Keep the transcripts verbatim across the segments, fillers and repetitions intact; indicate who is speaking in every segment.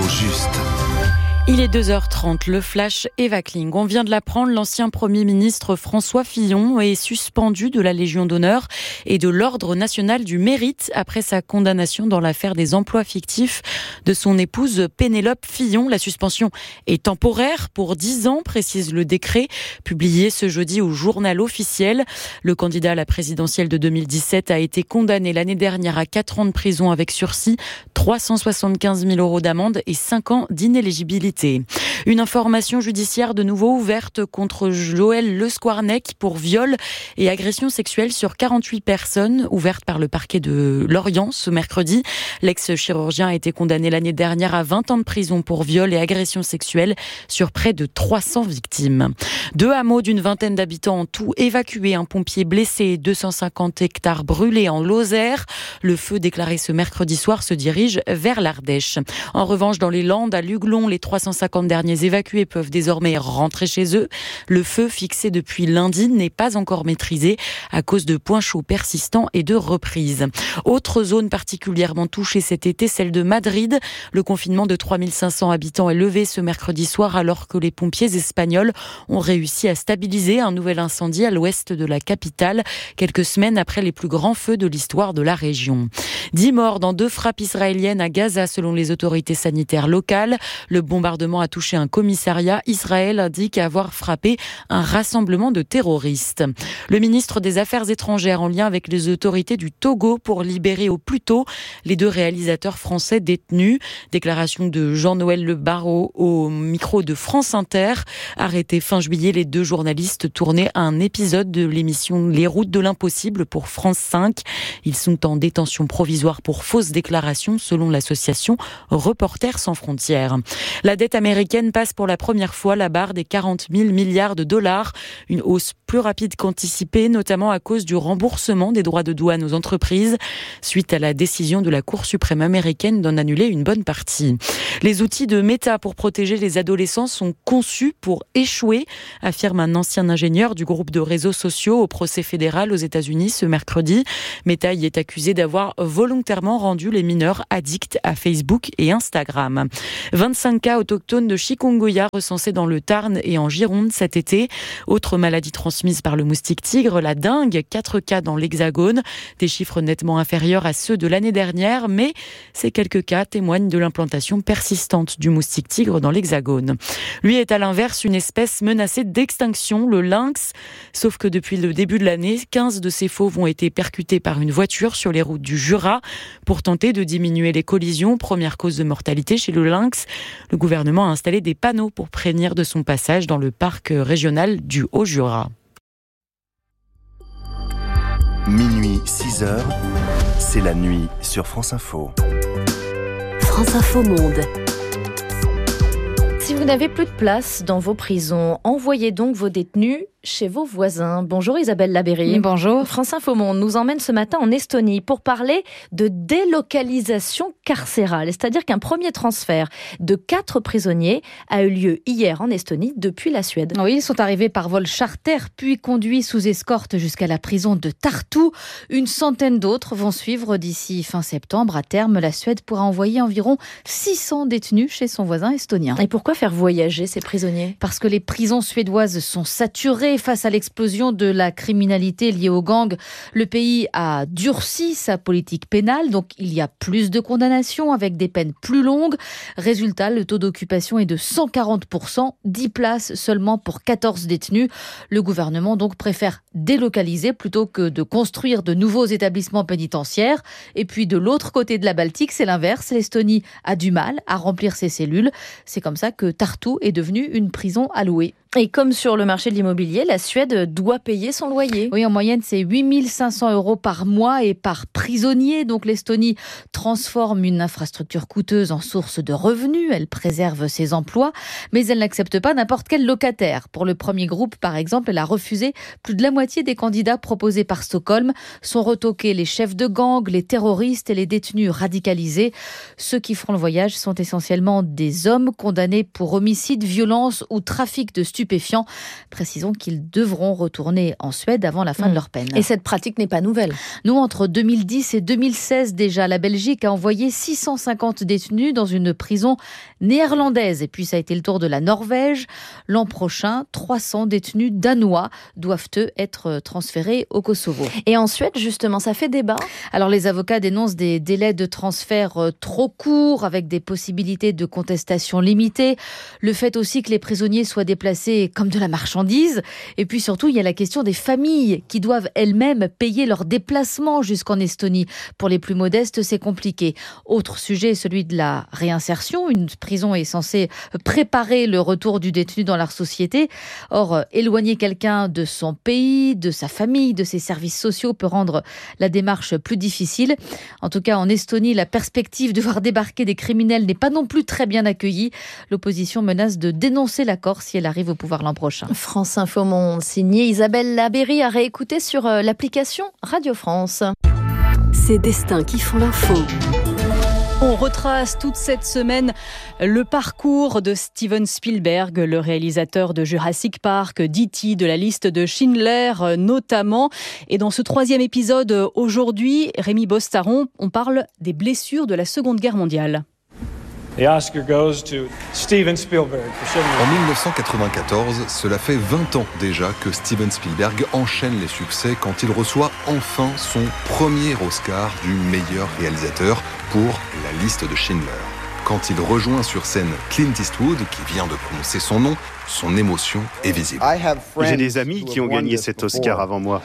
Speaker 1: juste.
Speaker 2: Il est deux heures trente, le flash Eva Kling. On vient de l'apprendre, l'ancien Premier ministre François Fillon est suspendu de la Légion d'honneur et de l'Ordre national du mérite après sa condamnation dans l'affaire des emplois fictifs de son épouse Pénélope Fillon. La suspension est temporaire pour dix ans, précise le décret publié ce jeudi au Journal officiel. Le candidat à la présidentielle de deux mille dix-sept a été condamné l'année dernière à quatre ans de prison avec sursis, trois cent soixante-quinze mille euros d'amende et cinq ans d'inéligibilité. Une information judiciaire de nouveau ouverte contre Joël Le Squarnec pour viol et agression sexuelle sur quarante-huit personnes, ouverte par le parquet de Lorient ce mercredi. L'ex-chirurgien a été condamné l'année dernière à vingt ans de prison pour viol et agression sexuelle sur près de trois cents victimes. Deux hameaux d'une vingtaine d'habitants en tout évacués, un pompier blessé et deux cent cinquante hectares brûlés en Lozère. Le feu déclaré ce mercredi soir se dirige vers l'Ardèche. En revanche, dans les Landes, à Luglon, les trois cent cinquante derniers évacués peuvent désormais rentrer chez eux. Le feu, fixé depuis lundi, n'est pas encore maîtrisé à cause de points chauds persistants et de reprises. Autre zone particulièrement touchée cet été, celle de Madrid. Le confinement de trois mille cinq cents habitants est levé ce mercredi soir alors que les pompiers espagnols ont réussi à stabiliser un nouvel incendie à l'ouest de la capitale, quelques semaines après les plus grands feux de l'histoire de la région. Dix morts dans deux frappes israéliennes à Gaza selon les autorités sanitaires locales. Le bombardement a touché un commissariat. Israël indique avoir frappé un rassemblement de terroristes. Le ministre des Affaires étrangères en lien avec les autorités du Togo pour libérer au plus tôt les deux réalisateurs français détenus. Déclaration de Jean-Noël Le Barrot au micro de France Inter. Arrêtés fin juillet, les deux journalistes tournaient un épisode de l'émission Les Routes de l'Impossible pour France cinq. Ils sont en détention provisoire pour fausses déclarations selon l'association Reporters sans frontières. La dette américaine passe pour la première fois la barre des quarante mille milliards de dollars. Une hausse plus rapide qu'anticipée, notamment à cause du remboursement des droits de douane aux entreprises, suite à la décision de la Cour suprême américaine d'en annuler une bonne partie. Les outils de Meta pour protéger les adolescents sont conçus pour échouer, affirme un ancien ingénieur du groupe de réseaux sociaux au procès fédéral aux États-Unis ce mercredi. Meta y est accusé d'avoir volontairement rendu les mineurs addicts à Facebook et Instagram. vingt-cinq cas autochtones de chikungunya recensés dans le Tarn et en Gironde cet été. Autre maladie transmise par le moustique tigre, la dengue, quatre cas dans l'Hexagone. Des chiffres nettement inférieurs à ceux de l'année dernière, mais ces quelques cas témoignent de l'implantation persistante du moustique tigre dans l'Hexagone. Lui est à l'inverse une espèce menacée d'extinction, le lynx. Sauf que depuis le début de l'année, quinze de ces fauves ont été percutés par une voiture sur les routes du Jura pour tenter de diminuer les collisions, première cause de mortalité chez le lynx. Le gouvernement a installé des panneaux pour prévenir de son passage dans le parc régional du Haut-Jura.
Speaker 1: Minuit, six heures, c'est la nuit sur France Info.
Speaker 3: France Info Monde.
Speaker 4: Si vous n'avez plus de place dans vos prisons, envoyez donc vos détenus chez vos voisins. Bonjour Isabelle Labéry.
Speaker 5: Bonjour.
Speaker 4: France Info Monde nous emmène ce matin en Estonie pour parler de délocalisation carcérale. C'est-à-dire qu'un premier transfert de quatre prisonniers a eu lieu hier en Estonie depuis la Suède.
Speaker 5: Oui, ils sont arrivés par vol charter puis conduits sous escorte jusqu'à la prison de Tartu. Une centaine d'autres vont suivre d'ici fin septembre. À terme, la Suède pourra envoyer environ six cents détenus chez son voisin estonien.
Speaker 4: Et pourquoi faire voyager ces prisonniers ?
Speaker 5: Parce que les prisons suédoises sont saturées face à l'explosion de la criminalité liée aux gangs. Le pays a durci sa politique pénale, donc il y a plus de condamnations avec des peines plus longues. Résultat, le taux d'occupation est de cent quarante pour cent, dix places seulement pour quatorze détenus. Le gouvernement donc préfère délocaliser plutôt que de construire de nouveaux établissements pénitentiaires. Et puis de l'autre côté de la Baltique, c'est l'inverse. L'Estonie a du mal à remplir ses cellules. C'est comme ça que Tartu est devenue une prison à louer.
Speaker 4: Et comme sur le marché de l'immobilier, la Suède doit payer son loyer.
Speaker 5: Oui, en moyenne, c'est huit mille cinq cents euros par mois et par prisonnier. Donc l'Estonie transforme une infrastructure coûteuse en source de revenus. Elle préserve ses emplois, mais elle n'accepte pas n'importe quel locataire. Pour le premier groupe, par exemple, elle a refusé plus de la moitié des candidats proposés par Stockholm. Sont retoqués les chefs de gang, les terroristes et les détenus radicalisés. Ceux qui feront le voyage sont essentiellement des hommes condamnés pour homicide, violence ou trafic de stupéfiants. stupéfiants. Précisons qu'ils devront retourner en Suède avant la fin mmh. de leur peine.
Speaker 4: Et cette pratique n'est pas nouvelle.
Speaker 5: Nous, entre deux mille dix et deux mille seize déjà, la Belgique a envoyé six cent cinquante détenus dans une prison néerlandaise. Et puis ça a été le tour de la Norvège. L'an prochain, trois cents détenus danois doivent eux être transférés au Kosovo.
Speaker 4: Et en Suède, justement, ça fait débat.
Speaker 5: Alors les avocats dénoncent des délais de transfert trop courts avec des possibilités de contestation limitées. Le fait aussi que les prisonniers soient déplacés comme de la marchandise. Et puis surtout, il y a la question des familles qui doivent elles-mêmes payer leur déplacement jusqu'en Estonie. Pour les plus modestes, c'est compliqué. Autre sujet, celui de la réinsertion. Une prison est censée préparer le retour du détenu dans la société. Or, éloigner quelqu'un de son pays, de sa famille, de ses services sociaux peut rendre la démarche plus difficile. En tout cas, en Estonie, la perspective de voir débarquer des criminels n'est pas non plus très bien accueillie. L'opposition menace de dénoncer l'accord si elle arrive au pouvoir l'an prochain.
Speaker 4: France Info Monde, signé Isabelle Labéry, à réécouter sur l'application Radio France.
Speaker 3: Ces destins qui font l'info.
Speaker 2: On retrace toute cette semaine le parcours de Steven Spielberg, le réalisateur de Jurassic Park, d'E T, de la liste de Schindler notamment. Et dans ce troisième épisode aujourd'hui, Rémi Bostaron, on parle des blessures de la Seconde Guerre mondiale.
Speaker 6: The Oscar goes to Steven Spielberg.
Speaker 7: En dix-neuf cent quatre-vingt-quatorze, cela fait vingt ans déjà que Steven Spielberg enchaîne les succès quand il reçoit enfin son premier Oscar du meilleur réalisateur pour la liste de Schindler. Quand il rejoint sur scène Clint Eastwood, qui vient de prononcer son nom, son émotion est visible.
Speaker 8: J'ai des amis qui ont gagné cet Oscar avant moi.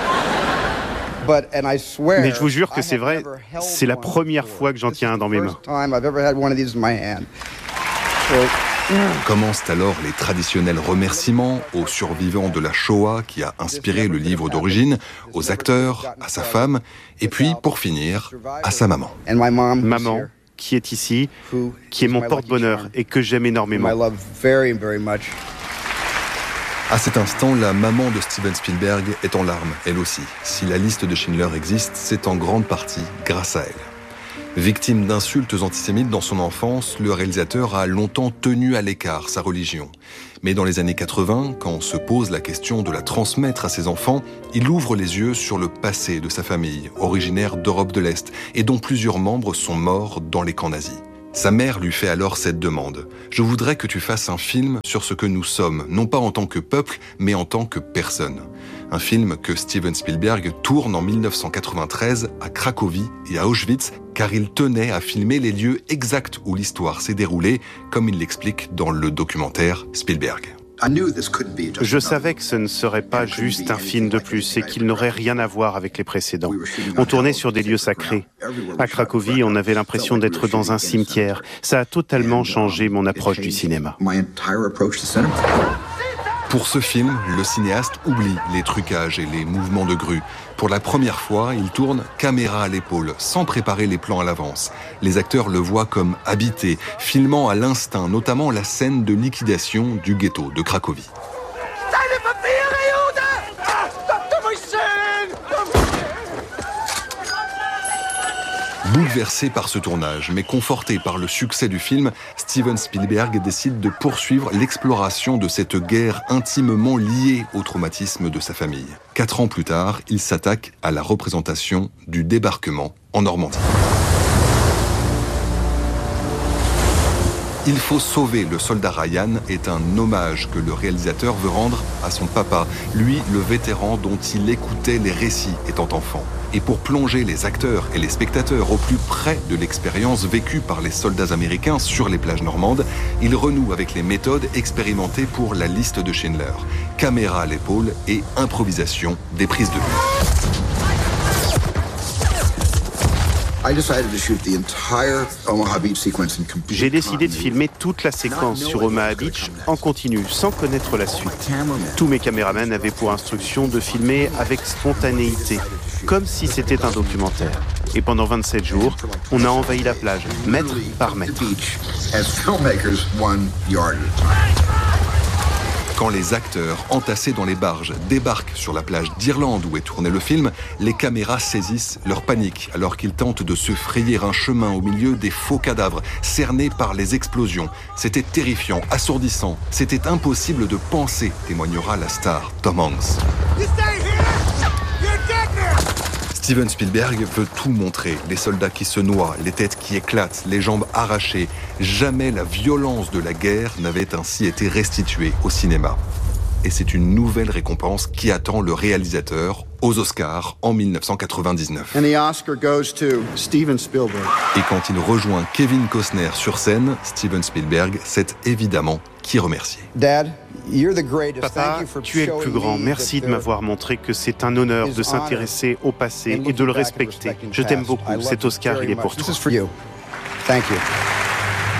Speaker 8: Mais je vous jure que c'est vrai, c'est la première fois que j'en tiens un dans mes mains.
Speaker 7: Commencent alors les traditionnels remerciements aux survivants de la Shoah qui a inspiré le livre d'origine, aux acteurs, à sa femme, et puis, pour finir, à sa maman.
Speaker 8: Maman, qui est ici, qui est mon porte-bonheur et que j'aime énormément.
Speaker 7: À cet instant, la maman de Steven Spielberg est en larmes, elle aussi. Si la liste de Schindler existe, c'est en grande partie grâce à elle. Victime d'insultes antisémites dans son enfance, le réalisateur a longtemps tenu à l'écart sa religion. Mais dans les années quatre-vingts, quand se pose la question de la transmettre à ses enfants, il ouvre les yeux sur le passé de sa famille, originaire d'Europe de l'Est, et dont plusieurs membres sont morts dans les camps nazis. Sa mère lui fait alors cette demande. « Je voudrais que tu fasses un film sur ce que nous sommes, non pas en tant que peuple, mais en tant que personne. » Un film que Steven Spielberg tourne en dix-neuf cent quatre-vingt-treize à Cracovie et à Auschwitz, car il tenait à filmer les lieux exacts où l'histoire s'est déroulée, comme il l'explique dans le documentaire Spielberg.
Speaker 8: Je savais que ce ne serait pas juste un film de plus et qu'il n'aurait rien à voir avec les précédents. On tournait sur des lieux sacrés. À Cracovie, on avait l'impression d'être dans un cimetière. Ça a totalement changé mon approche du cinéma.
Speaker 7: Pour ce film, le cinéaste oublie les trucages et les mouvements de grue. Pour la première fois, il tourne caméra à l'épaule, sans préparer les plans à l'avance. Les acteurs le voient comme habité, filmant à l'instinct, notamment la scène de liquidation du ghetto de Cracovie. Bouleversé par ce tournage, mais conforté par le succès du film, Steven Spielberg décide de poursuivre l'exploration de cette guerre intimement liée au traumatisme de sa famille. Quatre ans plus tard, il s'attaque à la représentation du débarquement en Normandie. Il faut sauver le soldat Ryan est un hommage que le réalisateur veut rendre à son papa, lui le vétéran dont il écoutait les récits étant enfant. Et pour plonger les acteurs et les spectateurs au plus près de l'expérience vécue par les soldats américains sur les plages normandes, il renoue avec les méthodes expérimentées pour la liste de Schindler. Caméra à l'épaule et improvisation des prises de vue.
Speaker 8: J'ai décidé de filmer toute la séquence sur Omaha Beach en continu, sans connaître la suite. Tous mes caméramans avaient pour instruction de filmer avec spontanéité, comme si c'était un documentaire. Et pendant vingt-sept jours, on a envahi la plage, mètre par mètre.
Speaker 7: Quand les acteurs, entassés dans les barges, débarquent sur la plage d'Irlande où est tourné le film, les caméras saisissent leur panique alors qu'ils tentent de se frayer un chemin au milieu des faux cadavres cernés par les explosions. C'était terrifiant, assourdissant. C'était impossible de penser, témoignera la star Tom Hanks. Steven Spielberg veut tout montrer. Les soldats qui se noient, les têtes qui éclatent, les jambes arrachées. Jamais la violence de la guerre n'avait ainsi été restituée au cinéma. Et c'est une nouvelle récompense qui attend le réalisateur aux Oscars en dix-neuf cent quatre-vingt-dix-neuf.
Speaker 9: And the Oscar goes to Steven Spielberg.
Speaker 7: Et quand il rejoint Kevin Costner sur scène, Steven Spielberg sait évidemment qui remercier.
Speaker 9: Dad, you're the greatest.
Speaker 8: Papa, tu es le plus grand. Merci de m'avoir montré que c'est un honneur de s'intéresser au passé et de le respecter. Je t'aime beaucoup. Cet Oscar, il est pour toi.
Speaker 9: Thank you.